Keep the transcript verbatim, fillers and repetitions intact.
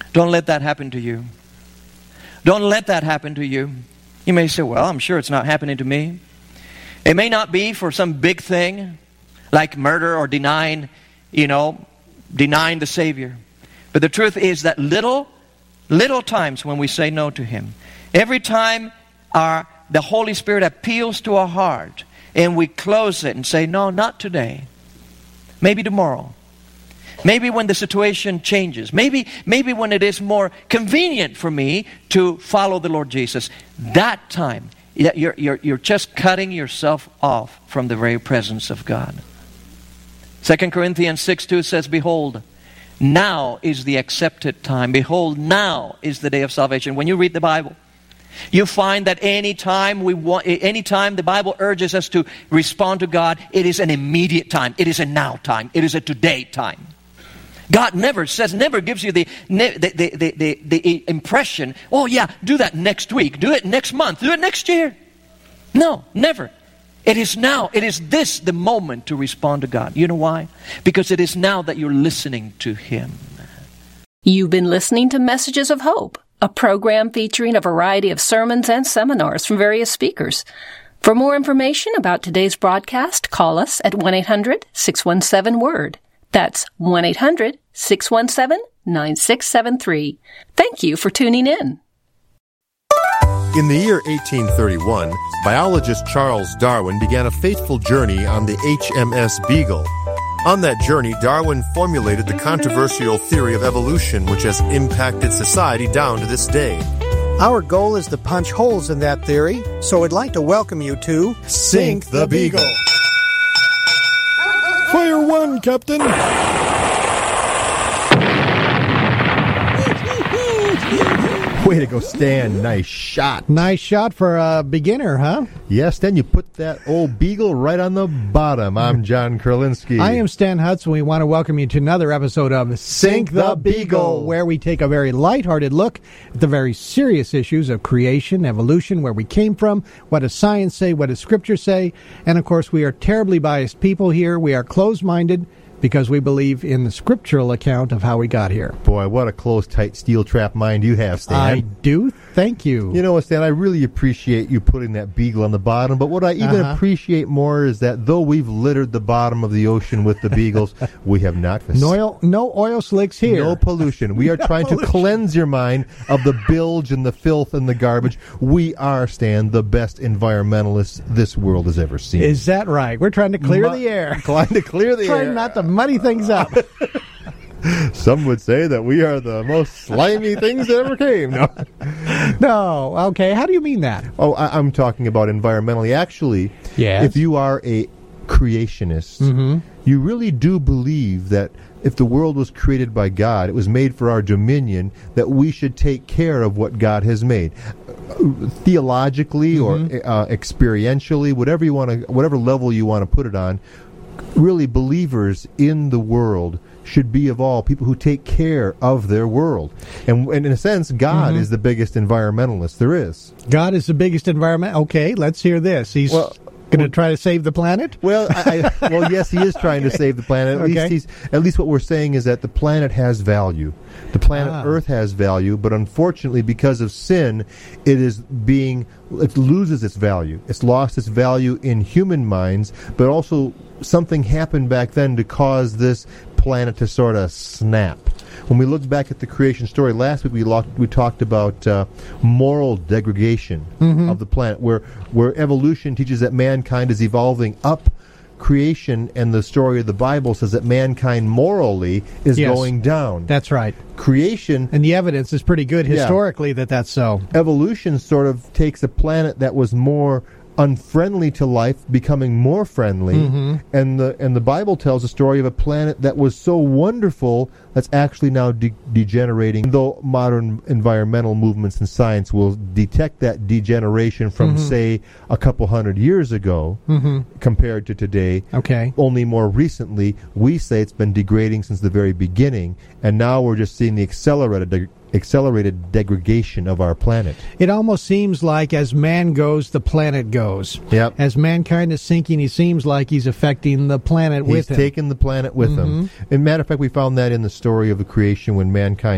Don't let that happen to you. Don't let that happen to you. You may say, well, I'm sure it's not happening to me. It may not be for some big thing, like murder or denying, you know, denying the Savior. But the truth is that little, little times when we say no to Him, every time our the Holy Spirit appeals to our heart and we close it and say, no, not today. Maybe tomorrow. Maybe when the situation changes. Maybe, maybe when it is more convenient for me to follow the Lord Jesus. That time, you're, you're, you're just cutting yourself off from the very presence of God. Second Corinthians six two says, behold, now is the accepted time. Behold, now is the day of salvation. When you read the Bible, you find that any time we want, any time the Bible urges us to respond to God, it is an immediate time. It is a now time. It is a today time. God never says, never gives you the, the, the, the, the, the impression, oh yeah, do that next week, do it next month, do it next year. No, never. It is now, it is this the moment to respond to God. You know why? Because it is now that you're listening to Him. You've been listening to Messages of Hope, a program featuring a variety of sermons and seminars from various speakers. For more information about today's broadcast, call us at one eight hundred six one seven word. That's one eight hundred six one seven nine six seven three. Thank you for tuning in. In the year eighteen thirty-one, biologist Charles Darwin began a fateful journey on the H M S Beagle. On that journey, Darwin formulated the controversial theory of evolution, which has impacted society down to this day. Our goal is to punch holes in that theory, so I'd like to welcome you to Sink the Beagle. Fire one, Captain! Way to go, Stan. Nice shot. Nice shot for a beginner, huh? Yes, Stan, you put that old beagle right on the bottom. I'm John Kurlinski. I am Stan Hudson. We want to welcome you to another episode of Sink the Beagle, where we take a very lighthearted look at the very serious issues of creation, evolution, where we came from, what does science say, what does Scripture say, and of course we are terribly biased people here. We are closed-minded, because we believe in the scriptural account of how we got here. Boy, what a close, tight steel trap mind you have, Stan. I do. Thank you. You know what, Stan, I really appreciate you putting that beagle on the bottom, but what I even uh-huh. appreciate more is that though we've littered the bottom of the ocean with the beagles, we have not... No oil, no oil slicks here. No pollution. We are no trying pollution. to cleanse your mind of the bilge and the filth and the garbage. We are, Stan, the best environmentalists this world has ever seen. Is that right? We're trying to clear Mu- the air. Trying to clear the trying air. not to muddy things up. Some would say that we are the most slimy things that ever came. No. No. Okay. How do you mean that? Oh, I, I'm talking about environmentally. Actually, yes. If you are a creationist, mm-hmm. you really do believe that if the world was created by God, it was made for our dominion, that we should take care of what God has made. Theologically mm-hmm. or uh, experientially, whatever you want to, whatever level you want to put it on, really believers in the world should be of all people who take care of their world. And, and in a sense, God mm-hmm. is the biggest environmentalist there is. God is the biggest environment. Okay, let's hear this. He's well, going to try to save the planet? Well, I, I, well, yes, he is trying okay. to save the planet. At okay. least he's, at least what we're saying is that the planet has value. The planet ah. Earth has value, but unfortunately, because of sin, it is being it loses its value. It's lost its value in human minds, but also something happened back then to cause this planet to sort of snap. When we look back at the creation story, last week we, locked, we talked about uh, moral degradation mm-hmm. of the planet, where, where evolution teaches that mankind is evolving up creation, and the story of the Bible says that mankind morally is yes. going down. That's right. Creation... And the evidence is pretty good historically yeah. that that's so. Evolution sort of takes a planet that was more unfriendly to life becoming more friendly, mm-hmm. and the and the Bible tells a story of a planet that was so wonderful that's actually now de- degenerating. Though modern environmental movements and science will detect that degeneration from, mm-hmm. say, a couple hundred years ago mm-hmm. compared to today, okay. only more recently, we say it's been degrading since the very beginning, and now we're just seeing the accelerated de- accelerated degradation of our planet. It almost seems like as man goes, the planet goes. Yep. As mankind is sinking, he seems like he's affecting the planet he's with him. He's taking the planet with mm-hmm. him. As a matter of fact, we found that in the story of the creation when mankind